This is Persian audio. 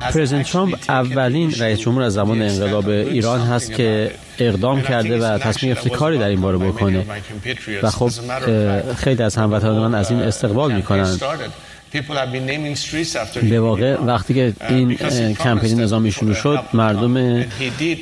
پرزیدنت ترامپ اولین رئیس جمهور از زمان انقلاب ایران هست که اقدام کرده و تصمیم گرفته کاری در این باره بکنه و خب خیلی از هموطنان من از این استقبال میکنند. به واقع وقتی که این کمپین نظامی شروع شد مردم